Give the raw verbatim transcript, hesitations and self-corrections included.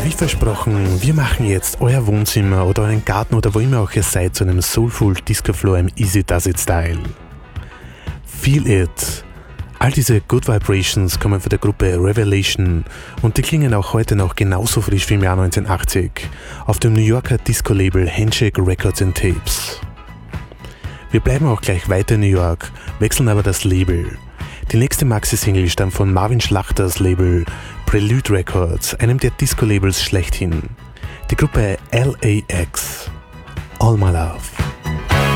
Wie versprochen, wir machen jetzt euer Wohnzimmer oder euren Garten oder wo immer auch ihr seid zu einem Soulful Disco Floor im Easy Does It Style. Feel It. All diese Good Vibrations kommen von der Gruppe Revelation und die klingen auch heute noch genauso frisch wie im Jahr neunzehnhundertachtzig auf dem New Yorker Disco-Label Handshake Records and Tapes. Wir bleiben auch gleich weiter in New York, wechseln aber das Label. Die nächste Maxi-Single stammt von Marvin Schlachters Label Prelude Records, einem der Disco-Labels schlechthin. Die Gruppe L A X. All My Love.